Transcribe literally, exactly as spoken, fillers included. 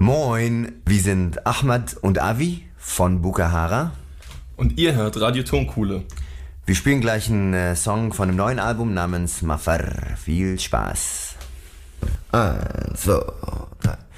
Moin, wir sind Ahmad und Avi von Bukahara. Und ihr hört Radio Tonkuhle. Wir spielen gleich einen äh, Song von einem neuen Album namens Mafar. Viel Spaß. Eins, zwei, drei.